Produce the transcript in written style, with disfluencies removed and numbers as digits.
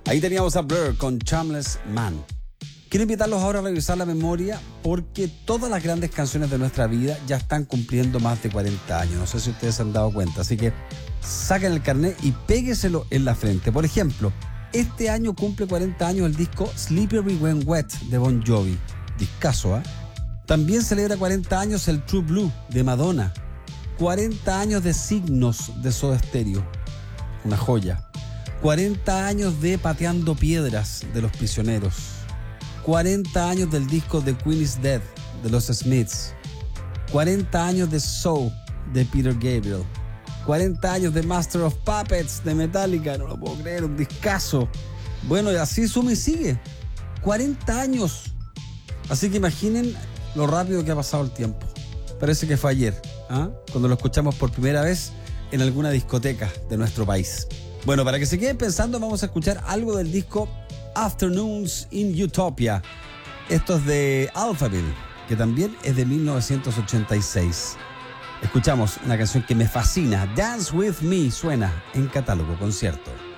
Ahí teníamos a Blur con Charmless Man. Quiero invitarlos ahora a revisar la memoria porque todas las grandes canciones de nuestra vida ya están cumpliendo más de 40 años. No sé si ustedes se han dado cuenta, así que saquen el carnet y pégueselo en la frente. Por ejemplo, este año cumple 40 años el disco Slippery When Wet de Bon Jovi. Discazo, ¿eh? También celebra 40 años el True Blue de Madonna. 40 años de Signos de Soda Stereo. Una joya. 40 años de Pateando Piedras de Los Prisioneros. 40 años del disco The Queen is Dead de los Smiths. 40 años de Soul de Peter Gabriel. 40 años de Master of Puppets de Metallica. No lo puedo creer, un discazo. Bueno, y así suma y sigue. 40 años. Así que imaginen lo rápido que ha pasado el tiempo. Parece que fue ayer, cuando lo escuchamos por primera vez en alguna discoteca de nuestro país. Bueno, para que se queden pensando, vamos a escuchar algo del disco Afternoons in Utopia. Esto es de Alphaville, que también es de 1986. Escuchamos una canción que me fascina. Dance With Me suena en Catálogo Concierto.